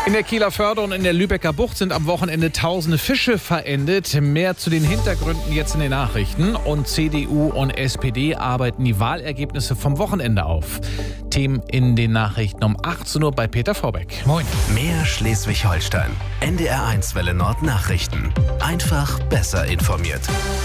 In der Kieler Förde und in der Lübecker Bucht sind am Wochenende tausende Fische verendet. Mehr zu den Hintergründen jetzt in den Nachrichten. Und CDU und SPD arbeiten die Wahlergebnisse vom Wochenende auf. Themen in den Nachrichten um 18 Uhr bei Peter Vorbeck. Moin. Mehr Schleswig-Holstein. NDR1 Welle Nord Nachrichten. Einfach besser informiert.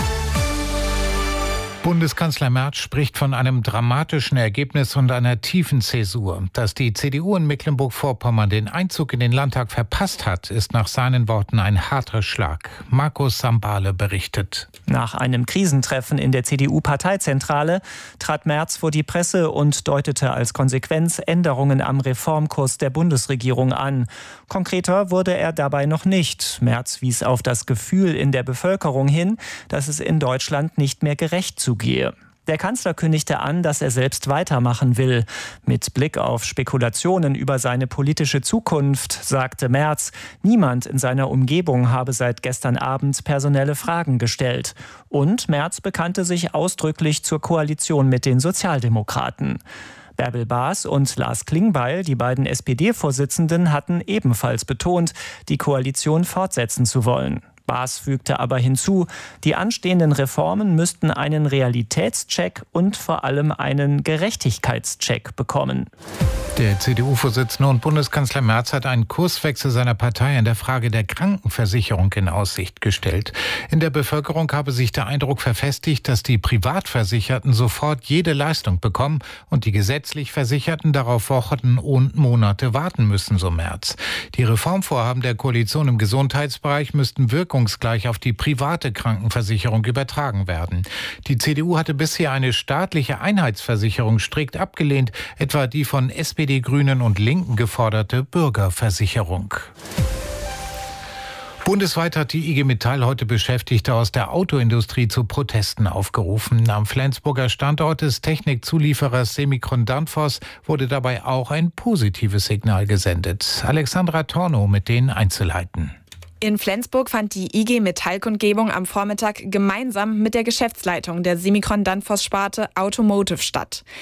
Bundeskanzler Merz spricht von einem dramatischen Ergebnis und einer tiefen Zäsur. Dass die CDU in Mecklenburg-Vorpommern den Einzug in den Landtag verpasst hat, ist nach seinen Worten ein harter Schlag. Markus Sambale berichtet. Nach einem Krisentreffen in der CDU-Parteizentrale trat Merz vor die Presse und deutete als Konsequenz Änderungen am Reformkurs der Bundesregierung an. Konkreter wurde er dabei noch nicht. Merz wies auf das Gefühl in der Bevölkerung hin, dass es in Deutschland nicht mehr gerecht zugehe. Der Kanzler kündigte an, dass er selbst weitermachen will. Mit Blick auf Spekulationen über seine politische Zukunft sagte Merz, niemand in seiner Umgebung habe seit gestern Abend personelle Fragen gestellt. Und Merz bekannte sich ausdrücklich zur Koalition mit den Sozialdemokraten. Bärbel Baas und Lars Klingbeil, die beiden SPD-Vorsitzenden, hatten ebenfalls betont, die Koalition fortsetzen zu wollen. Baas fügte aber hinzu, die anstehenden Reformen müssten einen Realitätscheck und vor allem einen Gerechtigkeitscheck bekommen. Der CDU-Vorsitzende und Bundeskanzler Merz hat einen Kurswechsel seiner Partei in der Frage der Krankenversicherung in Aussicht gestellt. In der Bevölkerung habe sich der Eindruck verfestigt, dass die Privatversicherten sofort jede Leistung bekommen und die gesetzlich Versicherten darauf Wochen und Monate warten müssen, so Merz. Die Reformvorhaben der Koalition im Gesundheitsbereich müssten wirkungsgleich auf die private Krankenversicherung übertragen werden. Die CDU hatte bisher eine staatliche Einheitsversicherung strikt abgelehnt, etwa die von SPD, Grünen und Linken geforderte Bürgerversicherung. Bundesweit hat die IG Metall heute Beschäftigte aus der Autoindustrie zu Protesten aufgerufen. Am Flensburger Standort des Technikzulieferers Semikron Danfoss wurde dabei auch ein positives Signal gesendet. Alexandra Tornow mit den Einzelheiten. In Flensburg fand die IG Metall-Kundgebung am Vormittag gemeinsam mit der Geschäftsleitung der Semikron Danfoss-Sparte Automotive statt.